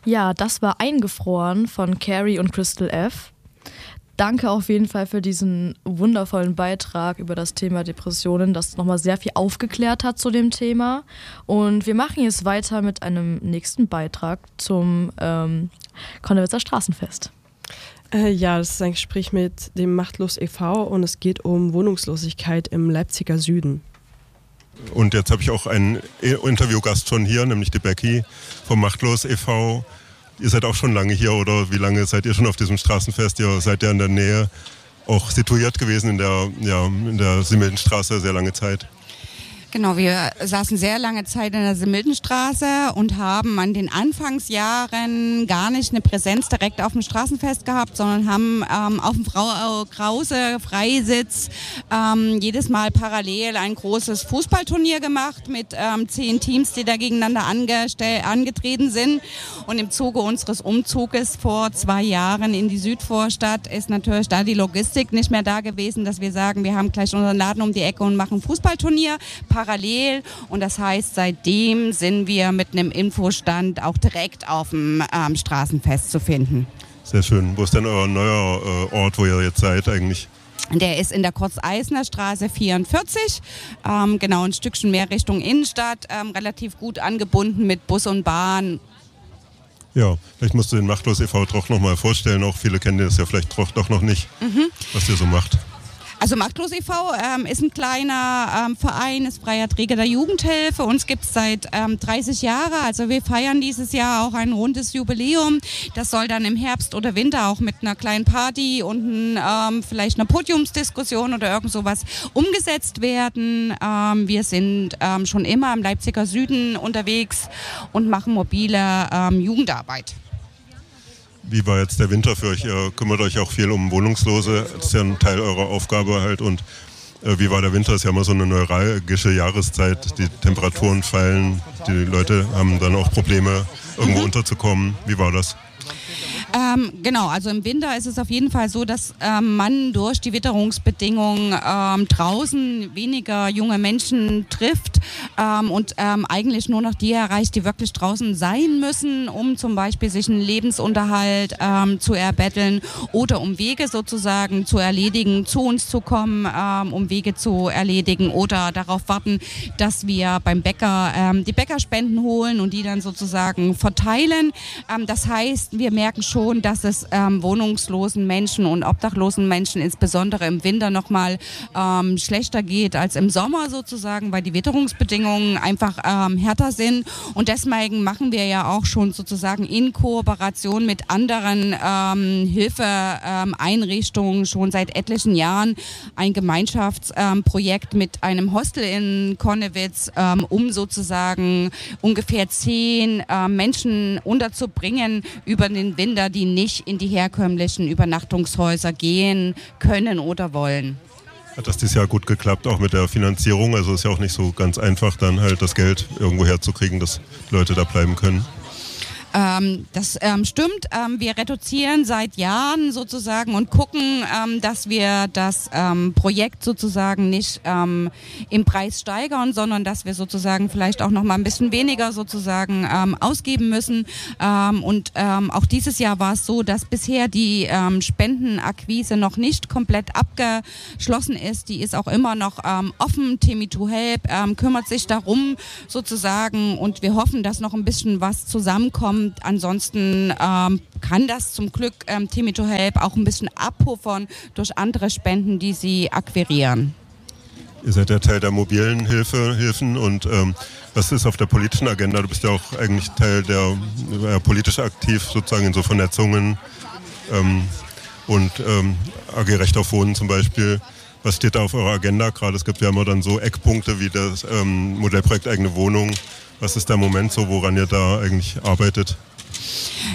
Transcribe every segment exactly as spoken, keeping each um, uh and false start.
Ja, das war Eingefroren von Carrie und Crystal F. Danke auf jeden Fall für diesen wundervollen Beitrag über das Thema Depressionen, das nochmal sehr viel aufgeklärt hat zu dem Thema. Und wir machen jetzt weiter mit einem nächsten Beitrag zum ähm, Konnewitzer Straßenfest. Äh, ja, das ist ein Gespräch mit dem Machtlos e V und es geht um Wohnungslosigkeit im Leipziger Süden. Und jetzt habe ich auch einen Interviewgast schon hier, nämlich die Becky vom Machtlos e V. Ihr seid auch schon lange hier, oder wie lange seid ihr schon auf diesem Straßenfest? Ihr seid ja in der Nähe auch situiert gewesen in der, ja, in der Simildenstraße sehr lange Zeit. Genau, wir saßen sehr lange Zeit in der Simildenstraße und haben an den Anfangsjahren gar nicht eine Präsenz direkt auf dem Straßenfest gehabt, sondern haben ähm, auf dem Frau Krause Freisitz ähm, jedes Mal parallel ein großes Fußballturnier gemacht mit ähm, zehn Teams, die da gegeneinander angestell- angetreten sind. Und im Zuge unseres Umzuges vor zwei Jahren in die Südvorstadt ist natürlich da die Logistik nicht mehr da gewesen, dass wir sagen, wir haben gleich unseren Laden um die Ecke und machen Fußballturnier parallel, und das heißt, seitdem sind wir mit einem Infostand auch direkt auf dem ähm, Straßenfest zu finden. Sehr schön. Wo ist denn euer neuer äh, Ort, wo ihr jetzt seid eigentlich? Der ist in der Kurz-Eisner Straße vierundvierzig, ähm, genau ein Stückchen mehr Richtung Innenstadt, ähm, relativ gut angebunden mit Bus und Bahn. Ja, vielleicht musst du den Machtlos e V doch noch mal vorstellen, auch viele kennen das ja vielleicht doch, doch noch nicht, mhm. was ihr so macht. Also Machtlos e V ähm, ist ein kleiner ähm, Verein, ist freier Träger der Jugendhilfe. Uns gibt es seit ähm, dreißig Jahren. Also wir feiern dieses Jahr auch ein rundes Jubiläum. Das soll dann im Herbst oder Winter auch mit einer kleinen Party und ähm, vielleicht einer Podiumsdiskussion oder irgend sowas umgesetzt werden. Ähm, wir sind ähm, schon immer im Leipziger Süden unterwegs und machen mobile ähm, Jugendarbeit. Wie war jetzt der Winter für euch? Ihr kümmert euch auch viel um Wohnungslose. Das ist ja ein Teil eurer Aufgabe halt. Und äh, wie war der Winter? Das ist ja immer so eine neuralgische Jahreszeit. Die Temperaturen fallen. Die Leute haben dann auch Probleme, irgendwo mhm. unterzukommen. Wie war das? Ähm, genau, also im Winter ist es auf jeden Fall so, dass ähm, man durch die Witterungsbedingungen ähm, draußen weniger junge Menschen trifft ähm, und ähm, eigentlich nur noch die erreicht, die wirklich draußen sein müssen, um zum Beispiel sich einen Lebensunterhalt ähm, zu erbetteln oder um Wege sozusagen zu erledigen, zu uns zu kommen, ähm, um Wege zu erledigen oder darauf warten, dass wir beim Bäcker ähm, die Bäckerspenden holen und die dann sozusagen verteilen. Ähm, das heißt, wir merken schon, dass es ähm, wohnungslosen Menschen und obdachlosen Menschen insbesondere im Winter nochmal ähm, schlechter geht als im Sommer sozusagen, weil die Witterungsbedingungen einfach ähm, härter sind. Und deswegen machen wir ja auch schon sozusagen in Kooperation mit anderen ähm, Hilfeeinrichtungen ähm, schon seit etlichen Jahren ein Gemeinschaftsprojekt ähm, mit einem Hostel in Konnewitz, ähm, um sozusagen ungefähr zehn äh, Menschen unterzubringen über den Winter, die nicht in die herkömmlichen Übernachtungshäuser gehen können oder wollen. Hat das dieses Jahr gut geklappt, auch mit der Finanzierung? Also ist ja auch nicht so ganz einfach, dann halt das Geld irgendwo herzukriegen, dass Leute da bleiben können. Ähm, das ähm, stimmt. Ähm, wir reduzieren seit Jahren sozusagen und gucken, ähm, dass wir das ähm, Projekt sozusagen nicht ähm, im Preis steigern, sondern dass wir sozusagen vielleicht auch noch mal ein bisschen weniger sozusagen ähm, ausgeben müssen. Ähm, und ähm, auch dieses Jahr war es so, dass bisher die ähm, Spendenakquise noch nicht komplett abgeschlossen ist. Die ist auch immer noch ähm, offen. Timmy to Help ähm, kümmert sich darum sozusagen und wir hoffen, dass noch ein bisschen was zusammenkommt. Ansonsten ähm, kann das zum Glück ähm, Timmy to Help auch ein bisschen abpuffern durch andere Spenden, die sie akquirieren. Ihr seid ja Teil der mobilen Hilfe, Hilfen und ähm, was ist auf der politischen Agenda? Du bist ja auch eigentlich Teil der, ja, politisch aktiv sozusagen in so Vernetzungen ähm, und ähm, A G Recht auf Wohnen zum Beispiel. Was steht da auf eurer Agenda gerade? Es gibt ja immer dann so Eckpunkte wie das ähm, Modellprojekt eigene Wohnung. Was ist der Moment so, woran ihr da eigentlich arbeitet?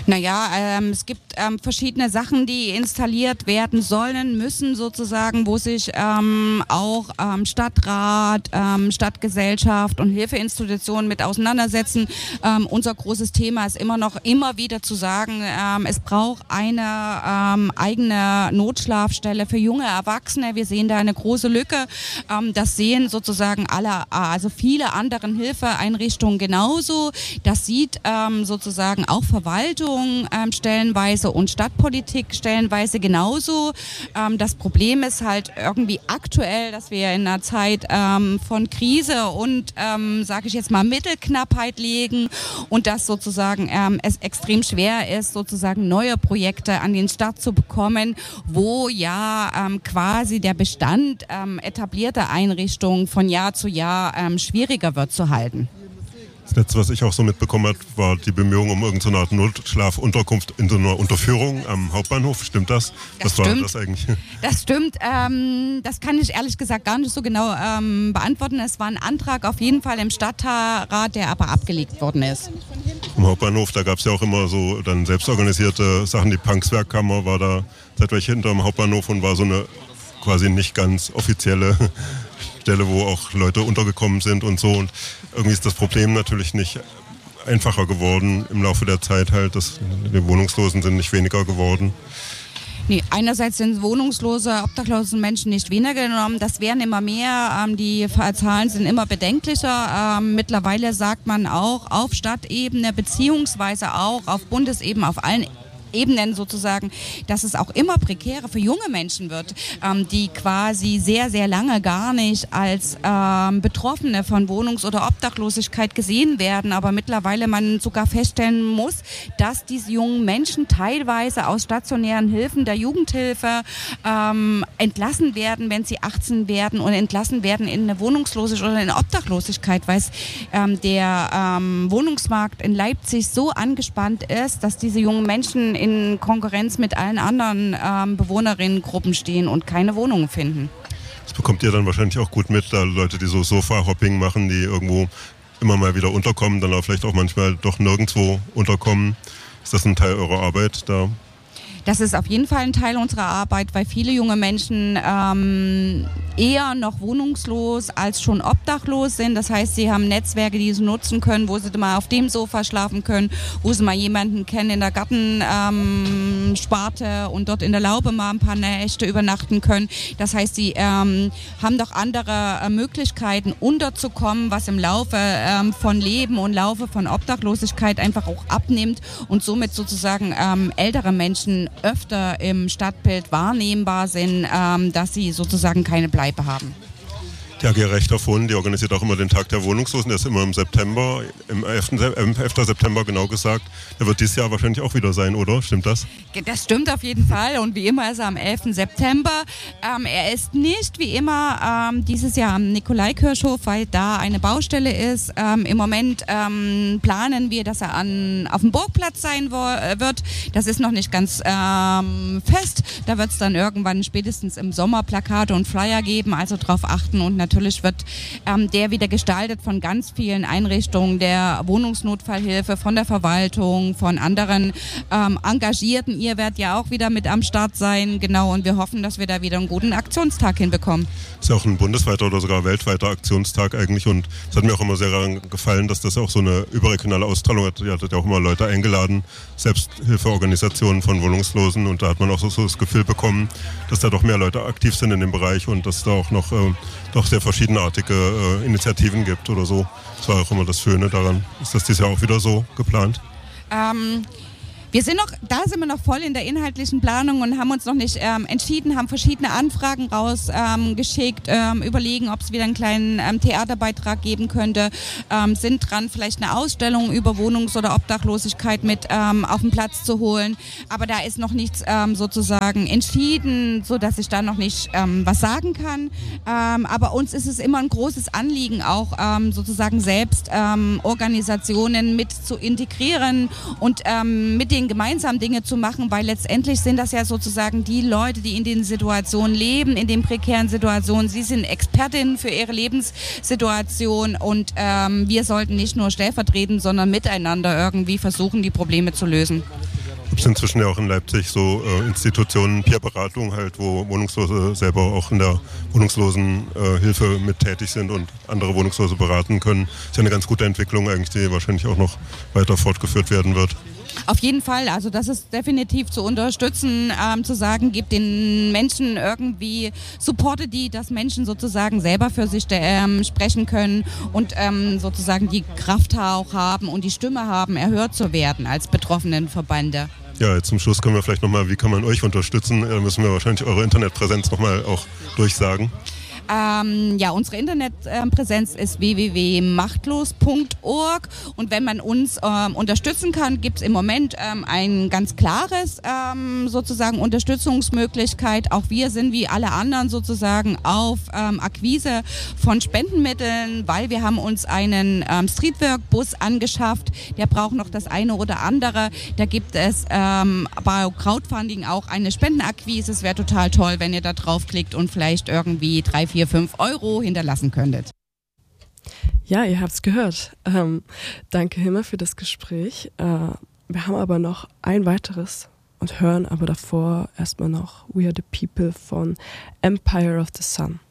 Naja, ähm, es gibt ähm, verschiedene Sachen, die installiert werden sollen, müssen sozusagen, wo sich ähm, auch ähm, Stadtrat, ähm, Stadtgesellschaft und Hilfeinstitutionen mit auseinandersetzen. Ähm, unser großes Thema ist immer noch, immer wieder zu sagen, ähm, es braucht eine ähm, eigene Notschlafstelle für junge Erwachsene. Wir sehen da eine große Lücke. Ähm, das sehen sozusagen alle, also viele anderen Hilfeeinrichtungen genauso. Das sieht ähm, sozusagen auch Verwaltung ähm, stellenweise und Stadtpolitik stellenweise genauso. Ähm, das Problem ist halt irgendwie aktuell, dass wir in einer Zeit ähm, von Krise und, ähm, sage ich jetzt mal, Mittelknappheit liegen und dass sozusagen ähm, es extrem schwer ist, sozusagen neue Projekte an den Start zu bekommen, wo ja ähm, quasi der Bestand ähm, etablierter Einrichtungen von Jahr zu Jahr ähm, schwieriger wird zu halten. Das Letzte, was ich auch so mitbekommen habe, war die Bemühung um irgendeine Art Notschlafunterkunft in so einer Unterführung am Hauptbahnhof. Stimmt das? Das was stimmt. war das eigentlich? Das stimmt. Ähm, das kann ich ehrlich gesagt gar nicht so genau ähm, beantworten. Es war ein Antrag auf jeden Fall im Stadtrat, der aber abgelegt worden ist. Am Hauptbahnhof, da gab es ja auch immer so dann selbstorganisierte Sachen. Die Punkswerkkammer war da zeitweilig hinterm Hauptbahnhof und war so eine quasi nicht ganz offizielle Stelle, wo auch Leute untergekommen sind und so. Und irgendwie ist das Problem natürlich nicht einfacher geworden im Laufe der Zeit halt. Das, die Wohnungslosen sind nicht weniger geworden. Nee, einerseits sind wohnungslose, obdachlose Menschen nicht weniger genommen, das werden immer mehr, ähm, die Zahlen sind immer bedenklicher. Ähm, mittlerweile sagt man auch auf Stadtebene beziehungsweise auch auf Bundesebene, auf allen Ebenen sozusagen, dass es auch immer prekärer für junge Menschen wird, ähm, die quasi sehr, sehr lange gar nicht als ähm, Betroffene von Wohnungs- oder Obdachlosigkeit gesehen werden, aber mittlerweile man sogar feststellen muss, dass diese jungen Menschen teilweise aus stationären Hilfen der Jugendhilfe ähm, entlassen werden, wenn sie achtzehn werden und entlassen werden in eine Wohnungslosigkeit oder in Obdachlosigkeit, weil ähm, der ähm, Wohnungsmarkt in Leipzig so angespannt ist, dass diese jungen Menschen in Konkurrenz mit allen anderen ähm, Bewohnerinnengruppen stehen und keine Wohnungen finden. Das bekommt ihr dann wahrscheinlich auch gut mit, da Leute, die so Sofa-Hopping machen, die irgendwo immer mal wieder unterkommen, dann auch vielleicht auch manchmal doch nirgendwo unterkommen. Ist das ein Teil eurer Arbeit da? Das ist auf jeden Fall ein Teil unserer Arbeit, weil viele junge Menschen ähm, eher noch wohnungslos als schon obdachlos sind. Das heißt, sie haben Netzwerke, die sie nutzen können, wo sie mal auf dem Sofa schlafen können, wo sie mal jemanden kennen in der Gartensparte ähm, und dort in der Laube mal ein paar Nächte übernachten können. Das heißt, sie ähm, haben doch andere äh, Möglichkeiten unterzukommen, was im Laufe ähm, von Leben und Laufe von Obdachlosigkeit einfach auch abnimmt und somit sozusagen ähm, ältere Menschen öfter im Stadtbild wahrnehmbar sind, ähm, dass sie sozusagen keine Bleibe haben. Die A G Recht auf Wohnen, die organisiert auch immer den Tag der Wohnungslosen, der ist immer im September, im elften September genau gesagt. Der wird dieses Jahr wahrscheinlich auch wieder sein, oder? Stimmt das? Das stimmt auf jeden Fall und wie immer ist er am elften September. Ähm, er ist nicht wie immer ähm, dieses Jahr am Nikolaikirchhof, weil da eine Baustelle ist. Ähm, Im Moment ähm, planen wir, dass er an, auf dem Burgplatz sein wo, wird. Das ist noch nicht ganz ähm, fest. Da wird es dann irgendwann spätestens im Sommer Plakate und Flyer geben, also darauf achten und natürlich Natürlich wird ähm, der wieder gestaltet von ganz vielen Einrichtungen der Wohnungsnotfallhilfe, von der Verwaltung, von anderen ähm, Engagierten. Ihr werdet ja auch wieder mit am Start sein, genau, und wir hoffen, dass wir da wieder einen guten Aktionstag hinbekommen. Das ist ja auch ein bundesweiter oder sogar weltweiter Aktionstag eigentlich und es hat mir auch immer sehr daran gefallen, dass das auch so eine überregionale Ausstrahlung hat. Ihr hattet ja auch immer Leute eingeladen, Selbsthilfeorganisationen von Wohnungslosen und da hat man auch so, so das Gefühl bekommen, dass da doch mehr Leute aktiv sind in dem Bereich und dass da auch noch äh, doch sehr verschiedenartige äh, Initiativen gibt oder so. Das war auch immer das Schöne daran. Ist das dieses Jahr auch wieder so geplant? Ähm, wir sind noch, da sind wir noch voll in der inhaltlichen Planung und haben uns noch nicht ähm, entschieden, haben verschiedene Anfragen rausgeschickt, ähm, ähm, überlegen, ob es wieder einen kleinen ähm, Theaterbeitrag geben könnte, ähm, sind dran, vielleicht eine Ausstellung über Wohnungs- oder Obdachlosigkeit mit ähm, auf den Platz zu holen. Aber da ist noch nichts ähm, sozusagen entschieden, sodass ich da noch nicht ähm, was sagen kann. Ähm, aber uns ist es immer ein großes Anliegen, auch ähm, sozusagen selbst ähm, Organisationen mit zu integrieren und ähm, mit den gemeinsam Dinge zu machen, weil letztendlich sind das ja sozusagen die Leute, die in den Situationen leben, in den prekären Situationen. Sie sind Expertinnen für ihre Lebenssituation und ähm, wir sollten nicht nur stellvertretend, sondern miteinander irgendwie versuchen, die Probleme zu lösen. gibt es inzwischen ja auch in Leipzig so äh, Institutionen, Peerberatung halt, wo Wohnungslose selber auch in der Wohnungslosenhilfe äh, mit tätig sind und andere Wohnungslose beraten können. Ist ja eine ganz gute Entwicklung eigentlich, die wahrscheinlich auch noch weiter fortgeführt werden wird. Auf jeden Fall, also das ist definitiv zu unterstützen, ähm, zu sagen, gibt den Menschen irgendwie, supporte die, dass Menschen sozusagen selber für sich ähm, sprechen können und ähm, sozusagen die Kraft auch haben und die Stimme haben, erhört zu werden als betroffenen Verbände. Ja, jetzt zum Schluss können wir vielleicht nochmal, wie kann man euch unterstützen? Da müssen wir wahrscheinlich eure Internetpräsenz nochmal auch durchsagen. Ähm, ja, unsere Internetpräsenz ist w w w punkt machtlos punkt org und wenn man uns ähm, unterstützen kann, gibt es im Moment ähm, ein ganz klares ähm, sozusagen Unterstützungsmöglichkeit. Auch wir sind wie alle anderen sozusagen auf ähm, Akquise von Spendenmitteln, weil wir haben uns einen ähm, Streetwork-Bus angeschafft, der braucht noch das eine oder andere. Da gibt es ähm, bei Crowdfunding auch eine Spendenakquise. Es wäre total toll, wenn ihr da draufklickt und vielleicht irgendwie drei, vier, fünf Euro hinterlassen könntet. Ja, ihr habt es gehört. Ähm, danke, Hilma, für das Gespräch. Äh, wir haben aber noch ein weiteres und hören aber davor erstmal noch We Are the People von Empire of the Sun.